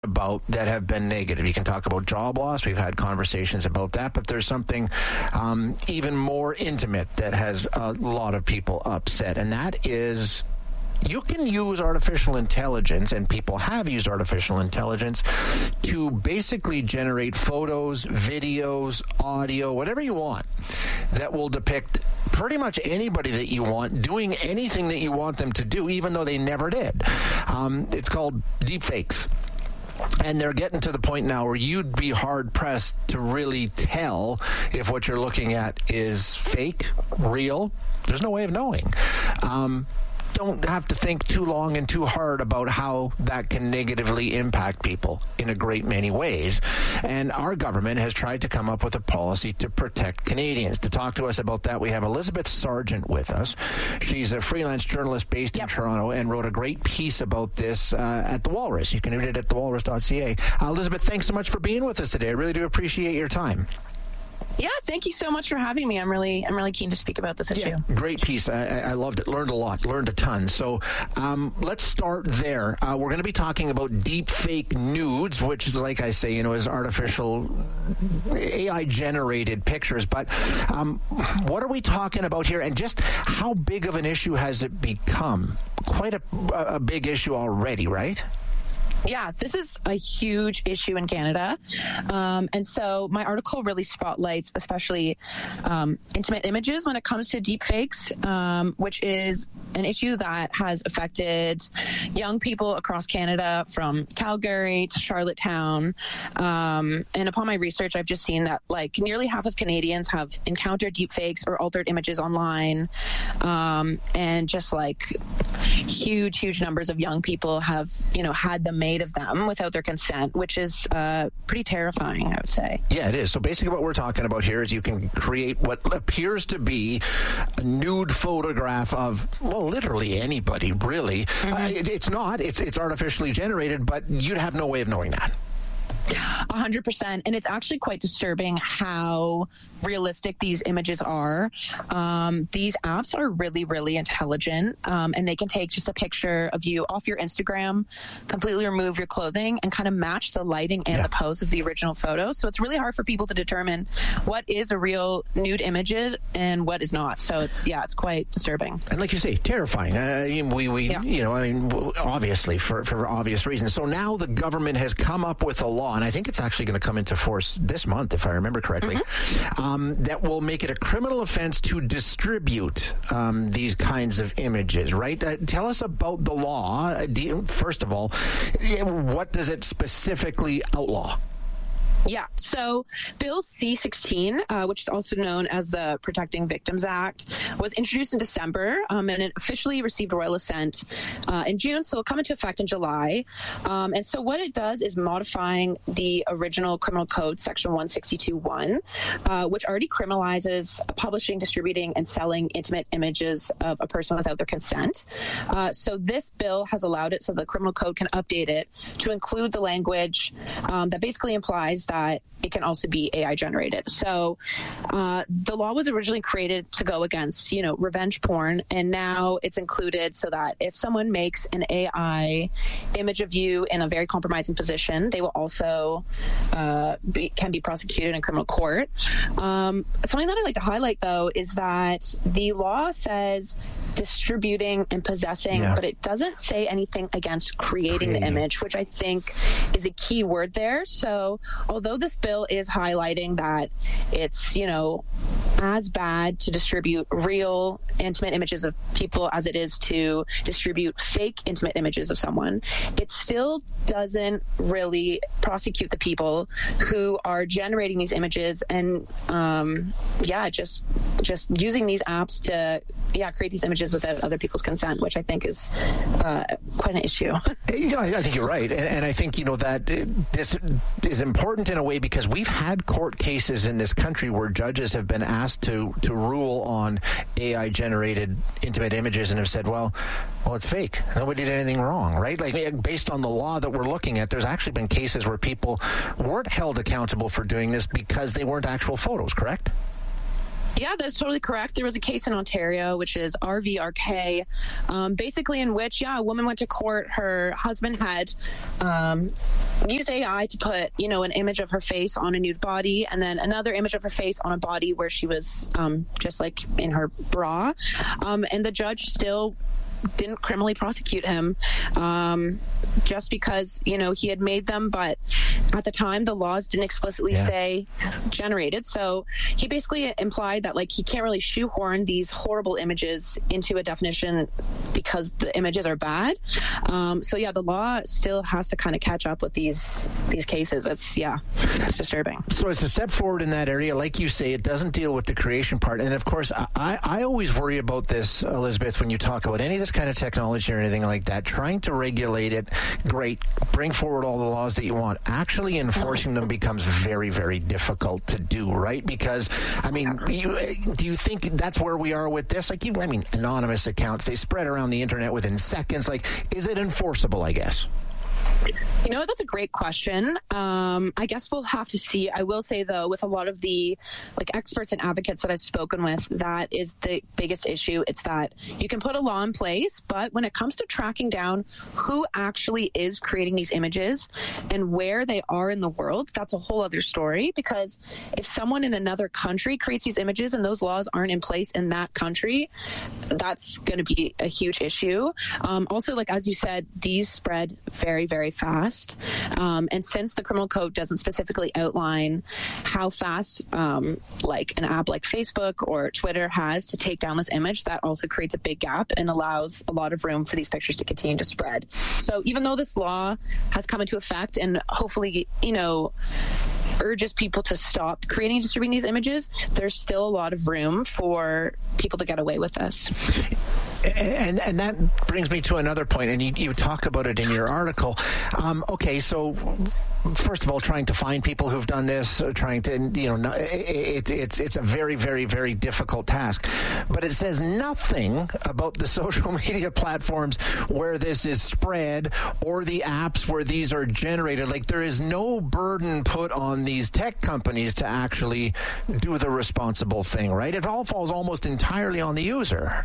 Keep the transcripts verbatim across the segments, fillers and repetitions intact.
about that have been negative. You can talk about job loss. We've had conversations about that, but there's something um, even more intimate that has a lot of people upset, and that is you can use artificial intelligence, and people have used artificial intelligence to basically generate photos, videos, audio, whatever you want that will depict pretty much anybody that you want doing anything that you want them to do, even though they never did. Um, it's called deepfakes. And they're getting to the point now where you'd be hard-pressed to really tell if what you're looking at is fake, real. There's no way of knowing. Um, don't have to think too long and too hard about how that can negatively impact people in a great many ways. And our government has tried to come up with a policy to protect Canadians. To talk to us about that, we have Elizabeth Sargent with us. She's a freelance journalist based yep. in Toronto and wrote a great piece about this uh, at The Walrus. You can read it at the walrus dot c a. Uh, Elizabeth, thanks so much for being with us today. I really do appreciate your time. Yeah, thank you so much for having me. I'm really, I'm really keen to speak about this issue. Yeah, great piece. I, I loved it. Learned a lot. Learned a ton. So um, let's start there. Uh, we're going to be talking about deep fake nudes, which, like I say, you know, is artificial A I generated pictures. But um, what are we talking about here? And just how big of an issue has it become? Quite a, a big issue already, right? Yeah, this is a huge issue in Canada. Um, and so my article really spotlights especially um, intimate images when it comes to deepfakes, um, which is an issue that has affected young people across Canada from Calgary to Charlottetown. Um, and upon my research, I've just seen that like nearly half of Canadians have encountered deepfakes or altered images online. Um, and just like huge, huge numbers of young people have, you know, had them made of them without their consent, which is uh, pretty terrifying, I would say. Yeah, it is. So basically what we're talking about here is you can create what appears to be a nude photograph of, well, literally anybody, really. Mm-hmm. Uh, it, it's not. It's, it's artificially generated, but you'd have no way of knowing that. A hundred percent. And it's actually quite disturbing how realistic these images are. Um, these apps are really, really intelligent, um, and they can take just a picture of you off your Instagram, completely remove your clothing, and kind of match the lighting and yeah. the pose of the original photo. So it's really hard for people to determine what is a real nude image and what is not. So it's, yeah, it's quite disturbing. And like you say, terrifying. Uh, we, we yeah. you know, I mean, obviously, for, for obvious reasons. So now the government has come up with a law, and I think it's actually going to come into force this month, if I remember correctly, mm-hmm. um, that will make it a criminal offense to distribute um, these kinds of images, right? Uh, tell us about the law. First of all, what does it specifically outlaw? Yeah, so Bill C sixteen, uh, which is also known as the Protecting Victims Act, was introduced in December, um, and it officially received royal assent uh, in June, so it'll come into effect in July. Um, and so what it does is modifying the original criminal code, section one sixty-two one, uh, which already criminalizes publishing, distributing, and selling intimate images of a person without their consent. Uh, so this bill has allowed it so the criminal code can update it to include the language um, that basically implies that it can also be A I generated. So uh, the law was originally created to go against, you know, revenge porn, and now it's included so that if someone makes an A I image of you in a very compromising position, they will also uh, be, can be prosecuted in criminal court. Um, something that I'd like to highlight, though, is that the law says distributing and possessing, yeah. but it doesn't say anything against creating, creating the image, which I think is a key word there. So although this bill is highlighting that it's, you know, as bad to distribute real intimate images of people as it is to distribute fake intimate images of someone, it still doesn't really prosecute the people who are generating these images and, um, yeah, just just using these apps to, yeah, create these images without other people's consent, which I think is uh, quite an issue. You know, I, I think you're right. And, and I think, you know, that this is important in a way because we've had court cases in this country where judges have been asked to, to rule on A I-generated intimate images and have said, well, well, it's fake. Nobody did anything wrong, right? Like, based on the law that we're looking at, there's actually been cases where people weren't held accountable for doing this because they weren't actual photos, correct? Yeah, that's totally correct. There was a case in Ontario, which is R V R K, um, basically in which, yeah, a woman went to court. Her husband had um, used A I to put, you know, an image of her face on a nude body and then another image of her face on a body where she was um, just like in her bra. Um, and the judge still didn't criminally prosecute him um, just because, you know, he had made them. But at the time, the laws didn't explicitly yeah. say generated. So he basically implied that, like, he can't really shoehorn these horrible images into a definition because the images are bad. Um, so, yeah, the law still has to kind of catch up with these these cases. It's, yeah, it's disturbing. So it's a step forward in that area. Like you say, it doesn't deal with the creation part. And, of course, I, I always worry about this, Elizabeth, when you talk about any of this kind of technology or anything like that. Trying to regulate it, great. Bring forward all the laws that you want. Actually enforcing them becomes very, very difficult to do, right? Because, I mean, you, do you think that's where we are with this? Like, you, I mean, anonymous accounts, they spread around the internet within seconds. Like, is it enforceable, I guess? You know, that's a great question. Um, I guess we'll have to see. I will say, though, with a lot of the like experts and advocates that I've spoken with, that is the biggest issue. It's that you can put a law in place, but when it comes to tracking down who actually is creating these images and where they are in the world, that's a whole other story. Because if someone in another country creates these images and those laws aren't in place in that country, that's going to be a huge issue. Um, also, like, as you said, these spread very, very fast. Um, and since the criminal code doesn't specifically outline how fast, um, like an app like Facebook or Twitter has to take down this image, that also creates a big gap and allows a lot of room for these pictures to continue to spread. So even though this law has come into effect and hopefully, you know, urges people to stop creating and distributing these images, there's still a lot of room for people to get away with this. And and that brings me to another point, and you, you talk about it in your article. Um, okay, so first of all, trying to find people who've done this, trying to, you know, it, it, it's it's a very, very, very difficult task. But it says nothing about the social media platforms where this is spread or the apps where these are generated. Like, there is no burden put on these tech companies to actually do the responsible thing, right? It all falls almost entirely on the user.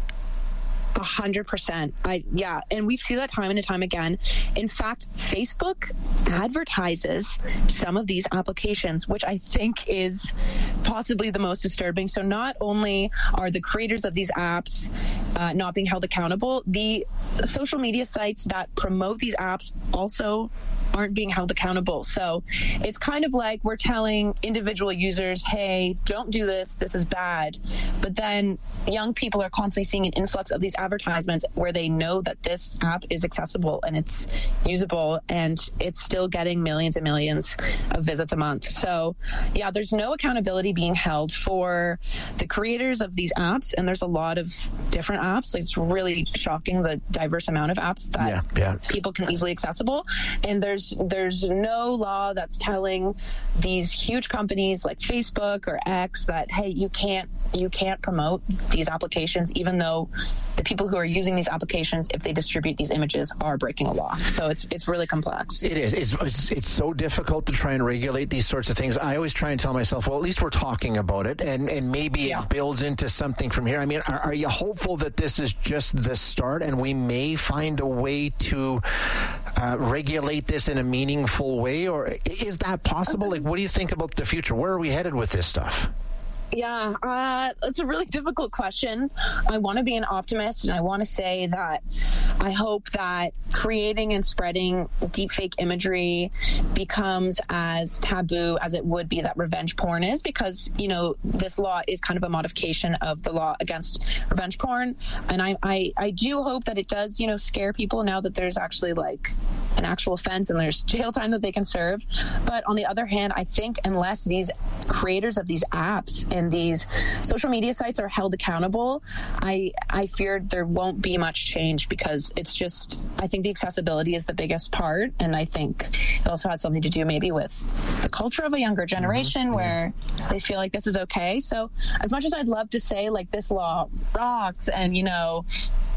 A hundred percent. I yeah, and we've seen that time and time again. In fact, Facebook advertises some of these applications, which I think is possibly the most disturbing. So not only are the creators of these apps uh, not being held accountable, the social media sites that promote these apps also aren't being held accountable. So it's kind of like we're telling individual users, hey, don't do this, this is bad. But then young people are constantly seeing an influx of these advertisements where they know that this app is accessible and it's usable, and it's still getting millions and millions of visits a month. So yeah, there's no accountability being held for the creators of these apps, and there's a lot of different apps. Like, it's really shocking the diverse amount of apps that yeah, yeah. people can easily accessible. And there's there's no law that's telling these huge companies like Facebook or X that, hey, you can't you can't promote these applications, even though the people who are using these applications, if they distribute these images, are breaking a law. So it's it's really complex. It is. It's, it's, it's so difficult to try and regulate these sorts of things. I always try and tell myself, well, at least we're talking about it, and, and maybe yeah. it builds into something from here. I mean, are, are you hopeful that this is just the start and we may find a way to uh, regulate this in a meaningful way? Or is that possible? Like, what do you think about the future? Where are we headed with this stuff? Yeah, uh, it's a really difficult question. I want to be an optimist, and I want to say that I hope that creating and spreading deepfake imagery becomes as taboo as it would be that revenge porn is, because, you know, this law is kind of a modification of the law against revenge porn. And I, I, I do hope that it does, you know, scare people now that there's actually like an actual offense and there's jail time that they can serve. But on the other hand, I think unless these creators of these apps and these social media sites are held accountable, I I fear there won't be much change, because it's just, I think the accessibility is the biggest part, and I think it also has something to do maybe with the culture of a younger generation, mm-hmm. where they feel like this is okay. So as much as I'd love to say like this law rocks and, you know,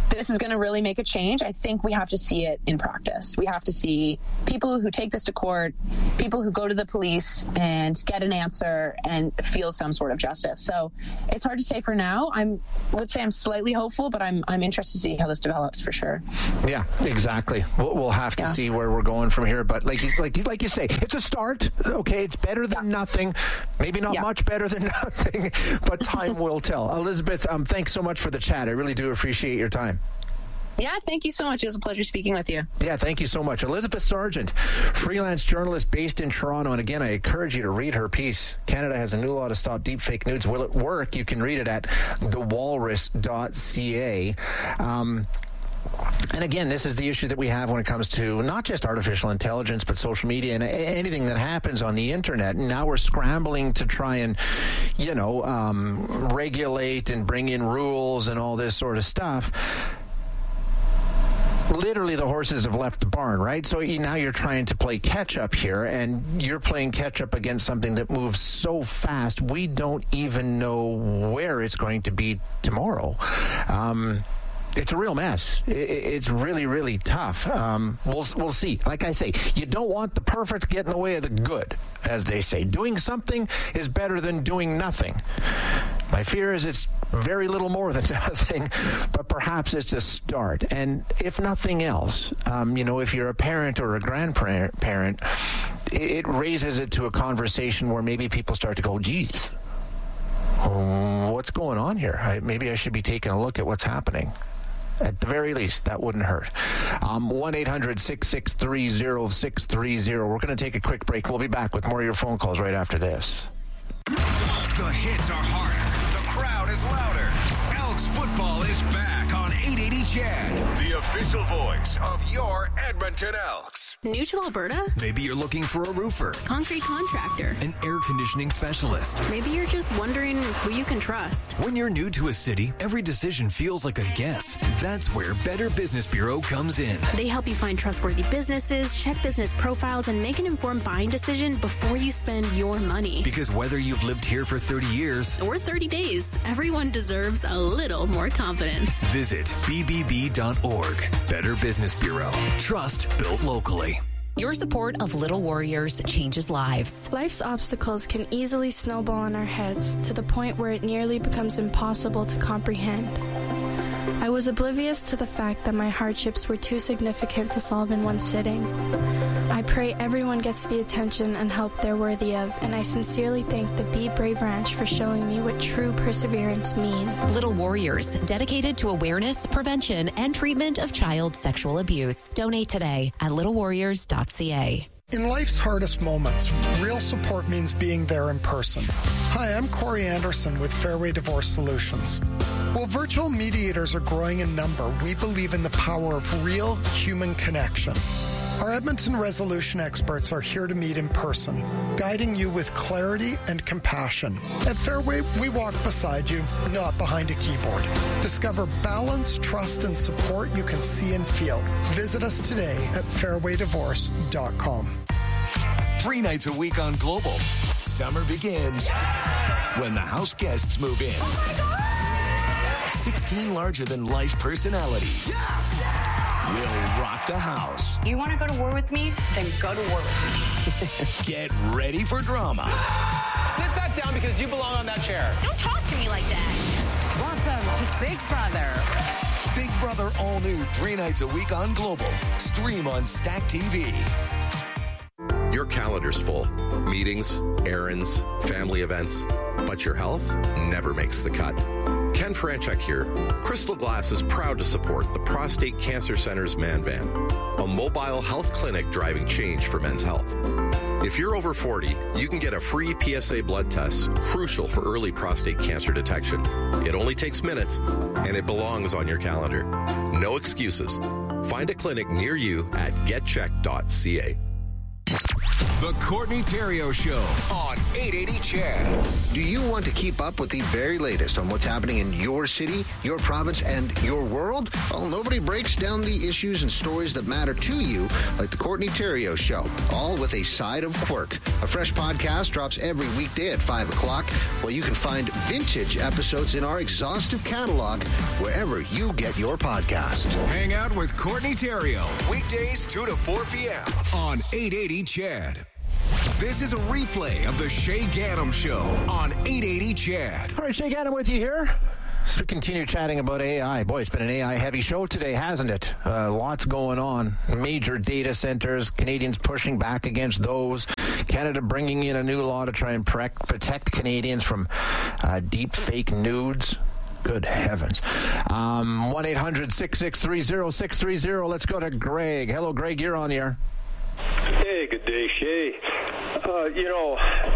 this is going to really make a change, I think we have to see it in practice. We have to see people who take this to court, people who go to the police and get an answer and feel some sort of justice. So it's hard to say for now. I'm, I would say I'm slightly hopeful, but I'm I'm interested to see how this develops for sure. Yeah, exactly. We'll, we'll have to yeah. see where we're going from here. But like you, like, like you say, it's a start. Okay, it's better than yeah. nothing. Maybe not yeah. much better than nothing, but time will tell. Elizabeth, um, thanks so much for the chat. I really do appreciate your time. Yeah, thank you so much. It was a pleasure speaking with you. Yeah, thank you so much. Elizabeth Sargent, freelance journalist based in Toronto. And again, I encourage you to read her piece. Canada has a new law to stop deepfake nudes. Will it work? You can read it at the walrus dot c a. Um, And again, this is the issue that we have when it comes to not just artificial intelligence, but social media and anything that happens on the internet. And now we're scrambling to try and, you know, um, regulate and bring in rules and all this sort of stuff. Literally, the horses have left the barn, right? So now you're trying to play catch up here, and you're playing catch up against something that moves so fast, we don't even know where it's going to be tomorrow. Um, It's a real mess. It's really, really tough. Um, we'll we'll see. Like I say, you don't want the perfect get in the way of the good, as they say. Doing something is better than doing nothing. My fear is it's very little more than nothing, but perhaps it's a start. And if nothing else, um, you know, if you're a parent or a grandparent, it raises it to a conversation where maybe people start to go, geez, what's going on here? I, maybe I should be taking a look at what's happening. At the very least, that wouldn't hurt. Um, one eight hundred six six three zero six three zero. We're going to take a quick break. We'll be back with more of your phone calls right after this. The hits are harder. The crowd is louder. Elks football is back on eight eighty C H E D, the official voice of your Edmonton Elks. New to Alberta? Maybe you're looking for a roofer, concrete contractor, an air conditioning specialist. Maybe you're just wondering who you can trust. When you're new to a city, every decision feels like a guess. That's where Better Business Bureau comes in. They help you find trustworthy businesses, check business profiles, and make an informed buying decision before you spend your money. Because whether you've lived here for thirty years or thirty days, everyone deserves a little more confidence. Visit b b b dot org. Better Business Bureau. Trust built locally. Your support of Little Warriors changes lives. Life's obstacles can easily snowball in our heads to the point where it nearly becomes impossible to comprehend. I was oblivious to the fact that my hardships were too significant to solve in one sitting. I pray everyone gets the attention and help they're worthy of, and I sincerely thank the Be Brave Ranch for showing me what true perseverance means. Little Warriors, dedicated to awareness, prevention, and treatment of child sexual abuse. Donate today at little warriors dot c a. In life's hardest moments, real support means being there in person. Hi, I'm Corey Anderson with Fairway Divorce Solutions. While virtual mediators are growing in number, we believe in the power of real human connection. Our Edmonton resolution experts are here to meet in person, guiding you with clarity and compassion. At Fairway, we walk beside you, not behind a keyboard. Discover balance, trust, and support you can see and feel. Visit us today at fairway divorce dot com. Three nights a week on Global. Summer begins yeah! when the house guests move in. Oh my God! sixteen larger-than-life personalities. Yes! Will rock the house. You want to go to war with me? Then go to war with me. Get ready for drama. Sit that down because you belong on that chair. Don't talk to me like that. Welcome to Big Brother. Big Brother all new three nights a week on Global. Stream on Stack T V. Your calendar's full. Meetings, errands, family events. But your health never makes the cut. Ken Franchek here. Crystal Glass is proud to support the Prostate Cancer Center's Man Van, a mobile health clinic driving change for men's health. If you're over forty, you can get a free P S A blood test, crucial for early prostate cancer detection. It only takes minutes, and it belongs on your calendar. No excuses. Find a clinic near you at get check dot c a. The Courtney Theriault Show on eight eighty C H E D. Do you want to keep up with the very latest on what's happening in your city, your province, and your world? Well, nobody breaks down the issues and stories that matter to you like The Courtney Theriault Show, all with a side of quirk. A fresh podcast drops every weekday at five o'clock, where you can find vintage episodes in our exhaustive catalog wherever you get your podcast. Hang out with Courtney Theriault, weekdays two to four p.m. on eight eighty C H E D. This is a replay of the Shay Gaddam Show on eight eighty C H E D. All right, Shay Gaddam with you here. So we continue chatting about A I. Boy, it's been an A I-heavy show today, hasn't it? Uh, lots going on. Major data centers, Canadians pushing back against those. Canada bringing in a new law to try and pre- protect Canadians from uh, deep fake nudes. Good heavens. Um, one eight hundred six six three zero six three zero. Let's go to Greg. Hello, Greg. You're on the air. Hey, good day, Shay. Uh, you know,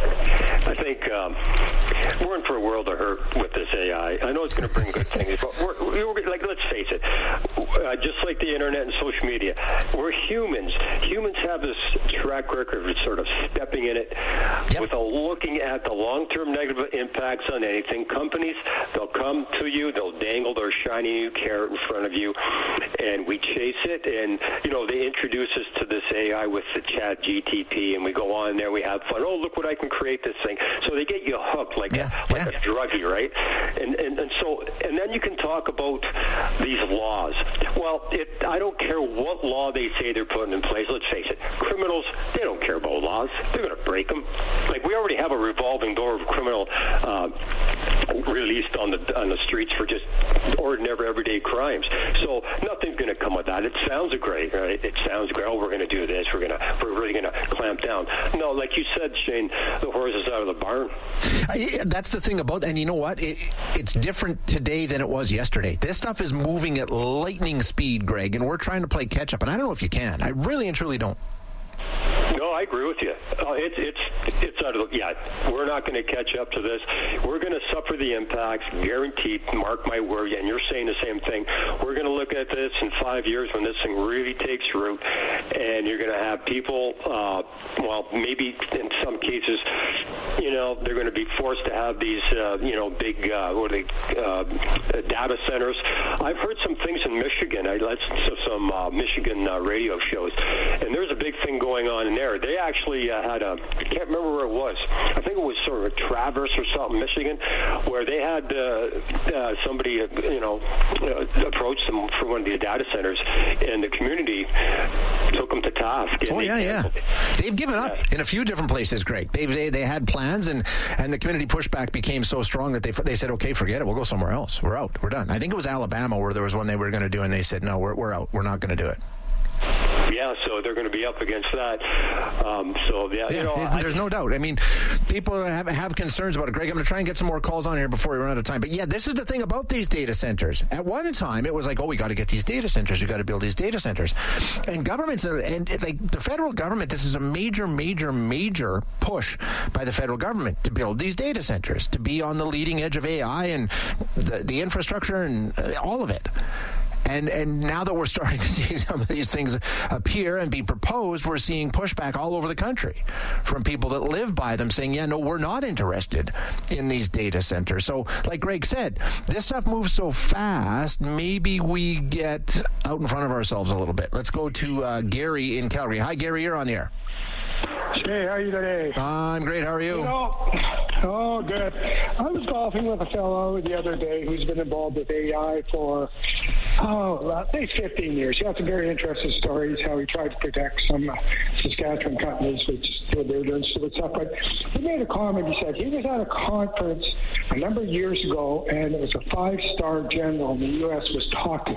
I think um, we're in for a world of hurt with this A I. I know it's going to bring good things, but we're, we're like, let's face it, uh, just like the internet and social media, we're humans. Humans have this track record of sort of stepping in it yep. without looking at the long-term negative impacts on anything. Companies, they'll come to you, they'll dangle their shiny new carrot in front of you, and we chase it. And, you know, they introduce us to this A I with the Chat G T P, and we go on there, we have fun. Oh, look what I can create this thing. So they get you hooked like, yeah, a, like yeah. a druggie, right? And, and and so, and then you can talk about these laws. Well, it, I don't care what law they say they're putting in place. Let's face it, criminals, they don't care about laws. They're going to break them. Like, we already have a revolving door of criminal uh, released on the on the streets for just ordinary, everyday crimes. So nothing's going to come of that. It sounds great, right? It sounds great. Oh, we're going to do this. We're going to, we're really going to clamp down. No, like you said, Shane, the horse is out of the barn. Uh, that's the thing about, and you know what? It, it's different today than it was yesterday. This stuff is moving at lightning speed, Greg, and we're trying to play catch up. And I don't know if you can. I really and truly don't. No, I agree with you. Uh, it's it's it's out of the, yeah. We're not going to catch up to this. We're going to suffer the impacts, guaranteed. Mark my word. And you're saying the same thing. We're going to look at this in five years when this thing really takes root, and you're going to have people. Uh, well, maybe in some cases, you know, they're going to be forced to have these, uh, you know, big uh, what are they, uh, data centers. I've heard some things in Michigan. I listened to some uh, Michigan uh, radio shows, and there's a big thing going on in there. They actually uh, had a, I can't remember where it was. I think it was sort of a Traverse or something, Michigan, where they had uh, uh, somebody, uh, you know, uh, approach them for one of the data centers, and the community took them to task. Oh, yeah, yeah. They've given up yeah. in a few different places, Greg. They've, they they had plans, and, and the community pushback became so strong that they they said, okay, forget it. We'll go somewhere else. We're out. We're done. I think it was Alabama where there was one they were going to do, and they said, no, we're, we're out. We're not going to do it. Yeah, so they're going to be up against that. Um, so, yeah, yeah you know, it, there's I, no doubt. I mean, people have, have concerns about it. Greg, I'm going to try and get some more calls on here before we run out of time. But, yeah, this is the thing about these data centers. At one time, it was like, oh, we got to get these data centers. We got to build these data centers. And governments, and like the federal government, this is a major, major, major push by the federal government to build these data centers, to be on the leading edge of A I and the, the infrastructure and all of it. And and now that we're starting to see some of these things appear and be proposed, we're seeing pushback all over the country from people that live by them saying, yeah, no, we're not interested in these data centers. So like Greg said, this stuff moves so fast, maybe we get out in front of ourselves a little bit. Let's go to uh, Gary in Calgary. Hi, Gary, you're on the air. Hey, how are you today? Uh, I'm great. How are you? you know, oh, good. I was golfing with a fellow the other day who's been involved with A I for, oh, at least fifteen years. He has some very interesting stories, how he tried to protect some uh, Saskatchewan companies, which they're doing stupid stuff. But he made a comment. He said he was at a conference a number of years ago, and it was a five-star general in the U S was talking.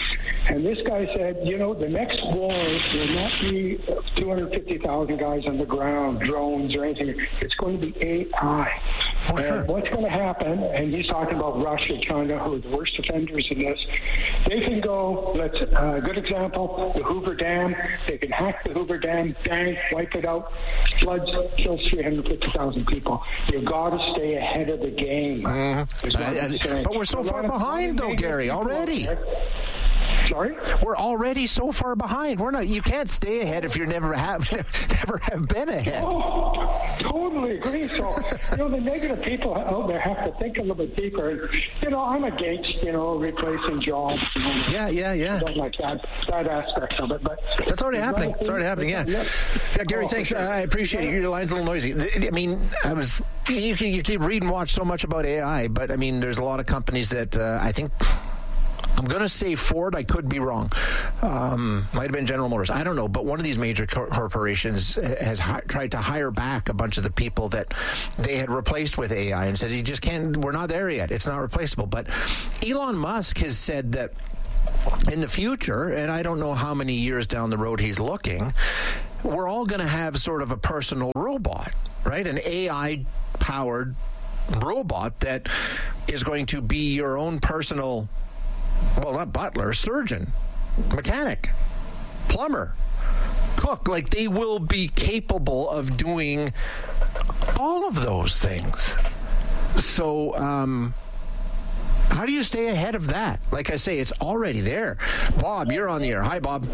And this guy said, you know, the next war will not be two hundred fifty thousand guys on the ground, drones or anything. It's going to be A I. Oh, sure. And what's going to happen, and he's talking about Russia, China, who are the worst offenders in this, they can go, let's, a uh, good example, the Hoover Dam. They can hack the Hoover Dam, bang, wipe it out, floods, kills three hundred fifty thousand people. You've got to stay ahead of the game. Mm-hmm. I, I, but we're so far behind, though, Gary, already. Sorry? We're already so far behind. We're not. You can't stay ahead if you never have never have been ahead. Oh, totally agree. So, you know, the negative people out there have to think a little bit deeper. And, you know, I'm against, you know, replacing jobs. You know, yeah, yeah, yeah. I don't like that, that aspect of it. But that's already happening. It's already happening, yeah. Yeah, yeah Gary, oh, thanks. Sure. I appreciate it. Your line's a little noisy. I mean, I was... You can you can read and watch so much about A I, but I mean, there's a lot of companies that uh, I think I'm going to say Ford. I could be wrong. Um, might have been General Motors. I don't know, but one of these major cor- corporations has hi- tried to hire back a bunch of the people that they had replaced with A I and said, "You just can't. We're not there yet. It's not replaceable." But Elon Musk has said that in the future, and I don't know how many years down the road he's looking, we're all going to have sort of a personal robot, right? An A I-powered robot that is going to be your own personal, well, not butler, surgeon, mechanic, plumber, cook. Like, they will be capable of doing all of those things. So, um... how do you stay ahead of that? Like I say, it's already there. Bob, you're on the air. Hi, Bob.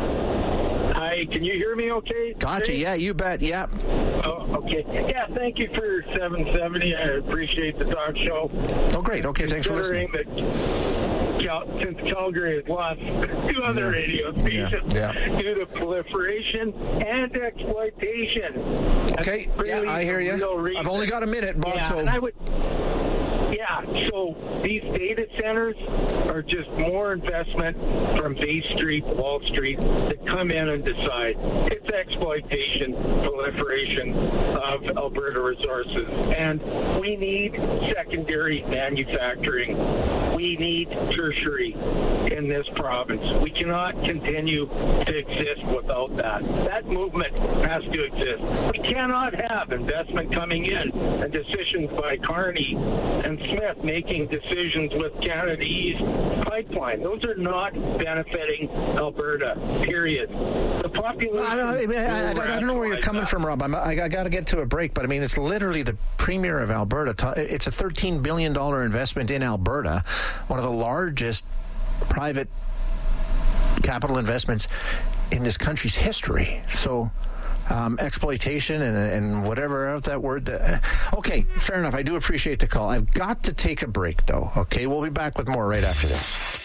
Hi, can you hear me okay? Gotcha. Yeah, you bet. Yeah. Oh, okay. Yeah, thank you for seven seventy. I appreciate the talk show. Oh, great. Okay, thanks for listening. That Cal- since Calgary has lost two other yeah. radio stations yeah. Yeah. due to proliferation and exploitation. Okay, really yeah, I hear you. I've only got a minute, Bob, yeah, so... And I would, yeah, so these data centers are just more investment from Bay Street, Wall Street, that come in and decide. It's exploitation, proliferation of Alberta resources. And we need secondary manufacturing. We need tertiary in this province. We cannot continue to exist without that. That movement has to exist. We cannot have investment coming in and decisions by Carney and Smith making decisions with Canada East Pipeline. Those are not benefiting Alberta, period. The population... I, I, I, I, I don't know where you're coming that. from, Rob. I'm, I, I got to get to a break, but I mean, it's literally the Premier of Alberta. It's a thirteen billion dollars investment in Alberta, one of the largest private capital investments in this country's history. So... Um, exploitation and, and whatever else that word. Uh, okay, fair enough. I do appreciate the call. I've got to take a break, though. Okay, we'll be back with more right after this.